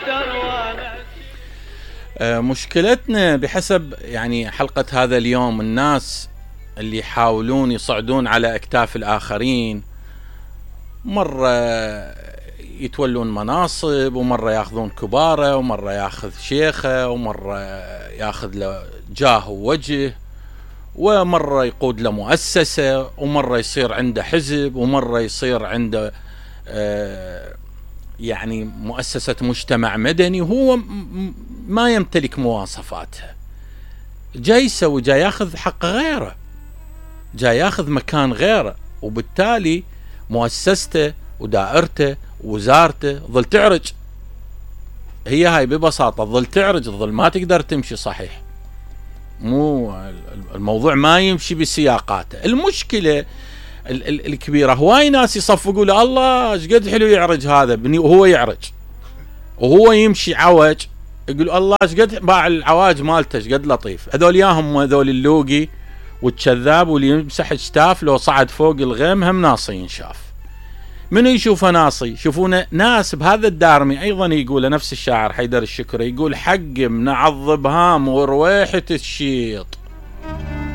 مشكلتنا بحسب يعني حلقة هذا اليوم، الناس اللي يحاولون يصعدون على أكتاف الآخرين، مرة يتولون مناصب، ومرة ياخذون كبارة، ومرة ياخذ شيخة، ومرة ياخذ له جاه ووجه، ومرة يقود له مؤسسة، ومرة يصير عنده حزب، ومرة يصير عنده يعني مؤسسة مجتمع مدني، وهو ما يمتلك مواصفاتها. جاي يسوي، جاي ياخذ حق غيره، جاي ياخذ مكان غيره، وبالتالي مؤسسته ودائرته ووزارته ظل تعرج. هي هاي ببساطة، ظل تعرج، ظل ما تقدر تمشي صحيح. مو الموضوع ما يمشي بسياقاته. المشكلة الكبيرة، هواي ناس يصفقوا له الله ايش قد حلو يعرج هذا وهو يعرج، وهو يمشي عوج، يقول الله ايش قد باع العواج مالته ايش قد لطيف. هذول ياهم هذول اللوقي والكذاب، واللي يمسح اجتاف لو صعد فوق الغيم هم ناصي ينشاف. من يشوفه ناصي يشوفونه ناس بهذا الدارمي. ايضا يقول نفس الشاعر حيدر الشكري، يقول حق من عض بهام ورويحة الشيط،